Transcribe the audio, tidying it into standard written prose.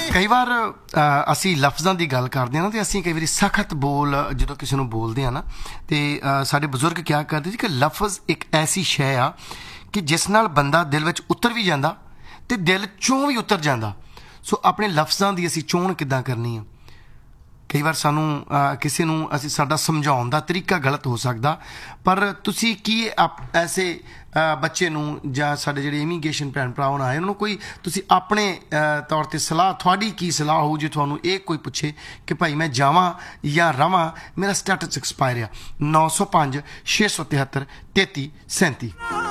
ਕਈ ਵਾਰ ਅਸੀਂ ਲਫ਼ਜ਼ਾਂ ਦੀ ਗੱਲ ਕਰਦੇ ਹਾਂ ਨਾ ਤੇ ਅਸੀਂ ਕਈ ਵਾਰੀ ਸਖਤ ਬੋਲ ਜਦੋਂ ਕਿਸੇ ਨੂੰ ਬੋਲਦੇ ਹਾਂ ਨਾ ਤੇ ਸਾਡੇ ਬਜ਼ੁਰਗ ਕਿਹਾ ਕਰਦੇ ਸੀ ਕਿ ਲਫ਼ਜ਼ ਇੱਕ ਐਸੀ ਸ਼ੈ ਆ ਕਿ ਜਿਸ ਨਾਲ ਬੰਦਾ ਦਿਲ ਵਿੱਚ ਉਤਰ ਵੀ ਜਾਂਦਾ ਤੇ ਦਿਲ ਚੋਂ ਵੀ ਉਤਰ ਜਾਂਦਾ। ਸੋ ਆਪਣੇ ਲਫ਼ਜ਼ਾਂ ਦੀ ਅਸੀਂ ਚੋਣ ਕਿੱਦਾਂ ਕਰਨੀ ਆ। ਕਈ ਵਾਰ ਸਾਨੂੰ ਕਿਸੇ ਨੂੰ ਅਸੀਂ ਸਾਡਾ ਸਮਝਾਉਣ ਦਾ ਤਰੀਕਾ ਗਲਤ ਹੋ ਸਕਦਾ, ਪਰ ਤੁਸੀਂ ਕੀ ਐਸੇ ਬੱਚੇ ਨੂੰ ਜਾਂ ਸਾਡੇ ਜਿਹੜੇ ਇਮੀਗ੍ਰੇਸ਼ਨ ਭੈਣ ਭਰਾ ਹੁਣ ਆਏ ਉਹਨਾਂ ਨੂੰ ਕੋਈ ਤੁਸੀਂ ਆਪਣੇ ਤੌਰ 'ਤੇ ਸਲਾਹ, ਤੁਹਾਡੀ ਕੀ ਸਲਾਹ ਹੋਊ ਜੇ ਤੁਹਾਨੂੰ ਇਹ ਕੋਈ ਪੁੱਛੇ ਕਿ ਭਾਈ ਮੈਂ ਜਾਵਾਂ ਜਾਂ ਰਵਾਂ, ਮੇਰਾ ਸਟੇਟਸ ਐਕਸਪਾਇਰ ਆ। 905 673 33 37